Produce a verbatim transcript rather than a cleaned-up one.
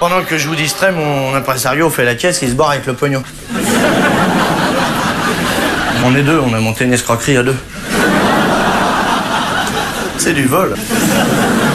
Pendant que je vous distrais, mon impresario fait la caisse et il se barre avec le pognon. On est deux, on a monté une escroquerie à deux. C'est du vol.